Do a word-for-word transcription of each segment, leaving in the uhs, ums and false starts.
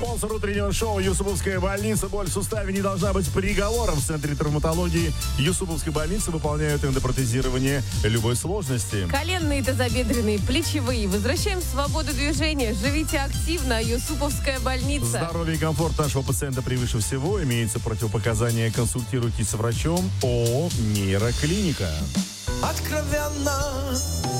Спонсор утреннего шоу Юсуповская больница. Боль в суставе не должна быть приговором. В Центре травматологии Юсуповской больницы выполняют эндопротезирование любой сложности. Коленные, тазобедренные, плечевые. Возвращаем свободу движения. Живите активно. Юсуповская больница. Здоровье и комфорт нашего пациента превыше всего. Имеется противопоказания. Консультируйтесь с врачом. ООО «Нейроклиника». Откровенно,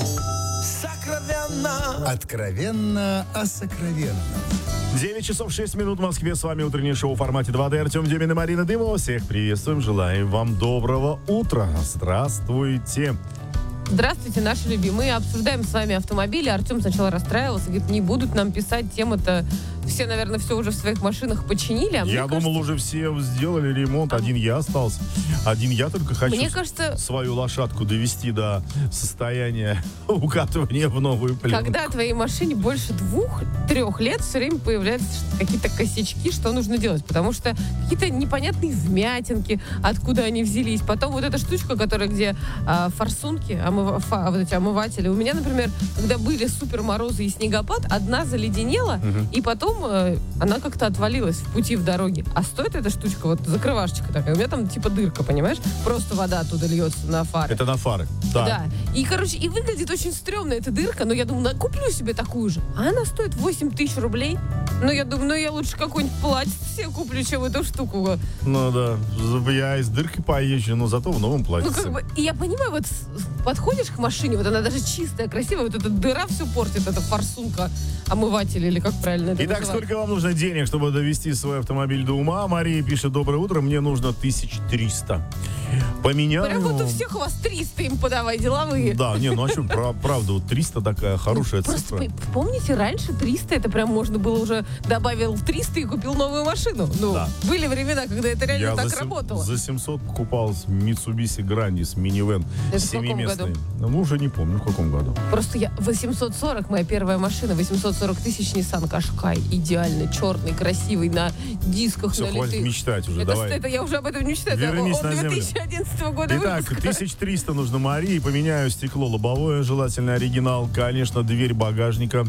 сокровенно. Откровенно о сокровенном. девять часов шесть минут в Москве. С вами утреннее шоу в формате два дэ. Артем Демин и Марина Дымова. Всех приветствуем. Желаем вам доброго утра. Здравствуйте. Здравствуйте, наши любимые. Обсуждаем с вами автомобили. Артем сначала расстраивался. Говорит, не будут нам писать тема-то. Все, наверное, все уже в своих машинах починили. А я думал, кажется... уже все сделали ремонт. Один я остался. Один я только хочу мне кажется... свою лошадку довести до состояния укатывания в новую пленку. Когда твоей машине больше двух-трех лет, все время появляются какие-то косячки, что нужно делать. Потому что какие-то непонятные вмятинки, откуда они взялись. Потом вот эта штучка, которая где а, форсунки, омыв... фа, вот эти омыватели. У меня, например, когда были супер морозы и снегопад, одна заледенела, угу. и потом она как-то отвалилась в пути в дороге. А стоит эта штучка, вот закрывашечка такая. У меня там типа дырка, понимаешь? Просто вода оттуда льется на фары. Это на фары, да. Да. И, короче, и выглядит очень стрёмно эта дырка, но я думаю, куплю себе такую же. А она стоит восемь тысяч рублей. Ну, я думаю, ну я лучше какой-нибудь платье себе куплю, чем эту штуку. Ну да, я и с дыркой поезжу, но зато в новом платье. Ну, как бы, и я понимаю, вот подходишь к машине, вот она даже чистая, красивая, вот эта дыра все портит, эта форсунка, омыватель, или как правильно это Итак, называется? сколько вам нужно денег, чтобы довести свой автомобиль до ума? Мария пишет: доброе утро, мне нужно тысяча триста. Поменяю... Прям вот у всех у вас триста им подавай, деловые. Да, не, ну а что, правда, вот триста такая хорошая ну, цифра. Просто помните, раньше триста, это прям можно было уже добавил триста и купил новую машину. Ну, да. Были времена, когда это реально я так за сем... работало. за семьсот покупал Mitsubishi Grandis минивэн семиместный. Ну, уже не помню, в каком году. Просто я восемьсот сорок, моя первая машина, восемьсот сорок тысяч Nissan Qashqai. Идеальный, черный, красивый, на дисках все, налитых. Хватит мечтать уже, это, давай. Это я уже об этом не мечтаю. Вернись это, на землю. две тысячи одиннадцатого года Итак, выпуска. тысяча триста нужно Марии. Поменяю стекло лобовое, желательно оригинал. Конечно, дверь багажника.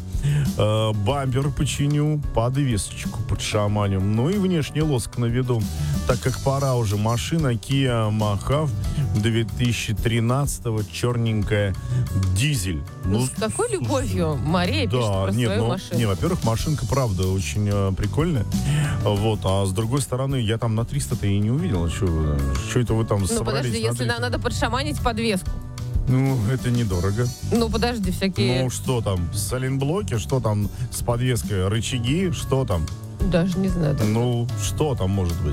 Э, бампер починю, подвесочку подшаманю. Ну и внешний лоск наведу. Так как пора уже. Машина Kia Mahav две тысячи тринадцатого, черненькая, дизель. Ну, ну с такой любовью Мария да, пишет про нет, свою ну, машину. Не, во-первых, машинка, правда, очень э, прикольная. Вот, а с другой стороны, я там на триста-то и не увидел. Что, что это вы там ну, собрались? Ну, подожди, если нам надо подшаманить подвеску. Ну, это недорого. Ну, подожди, всякие... Ну, что там, соленблоки, что там с подвеской, рычаги, что там? Даже не знаю. Так. Ну, что там может быть?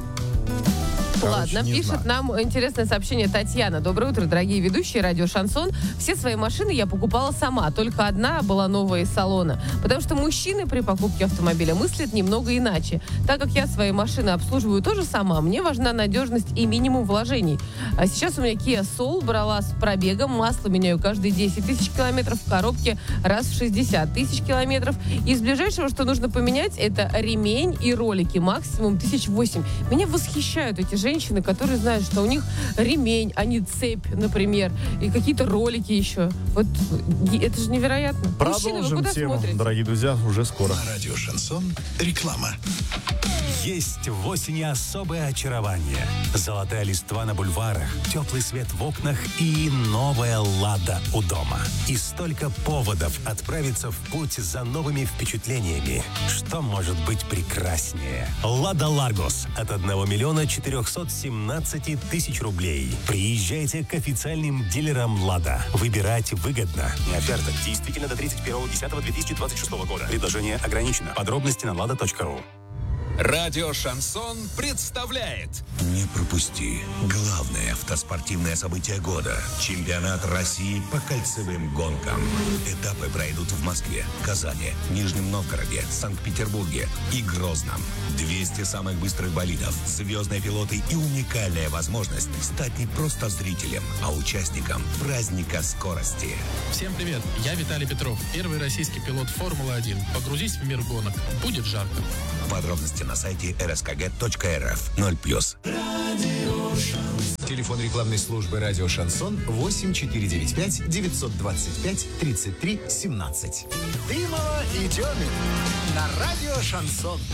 Короче, ладно, пишет знаю. Нам интересное сообщение Татьяна. Доброе утро, дорогие ведущие радио Шансон. Все свои машины я покупала сама, только одна была новая из салона. Потому что мужчины при покупке автомобиля мыслят немного иначе. Так как я свои машины обслуживаю тоже сама, мне важна надежность и минимум вложений. А сейчас у меня Kia Soul, брала с пробегом, масло меняю каждые десять тысяч километров, в коробке раз в шестьдесят тысяч километров. Из ближайшего, что нужно поменять, это ремень и ролики, максимум тысяч восемь. Меня восхищают эти женщины. Женщины, которые знают, что у них ремень, а не цепь, например, и какие-то ролики еще. Вот это же невероятно. Продолжим Мужчины, вы куда тему, смотрите? дорогие друзья, уже скоро. На радио Шансон реклама. Есть в осени особое очарование. Золотая листва на бульварах, теплый свет в окнах и новая «Лада» у дома. И столько поводов отправиться в путь за новыми впечатлениями. Что может быть прекраснее? «Лада Ларгос» от одного миллиона четырехсот семнадцати тысяч рублей. Приезжайте к официальным дилерам «Лада». Выбирайте выгодно. Оферта действительно до тридцать первого десятого две тысячи двадцать шестого года. Предложение ограничено. Подробности на лада точка ру. Радио Шансон представляет. Не пропусти главное автоспортивное событие года. Чемпионат России по кольцевым гонкам. Этапы пройдут в Москве, Казани, Нижнем Новгороде, Санкт-Петербурге и Грозном. двести самых быстрых болидов, звездные пилоты и уникальная возможность стать не просто зрителем, а участником праздника скорости. Всем привет, я Виталий Петров, первый российский пилот Формулы один. Погрузись в мир гонок, будет жарко. Подробности на сайте эр эс ка гэ точка эр эф. ноль плюс. Телефон рекламной службы «Радио Шансон» восемь четыре девять пять девятьсот двадцать пять тридцать три семнадцать. Дымова и Демин на радио Шансон.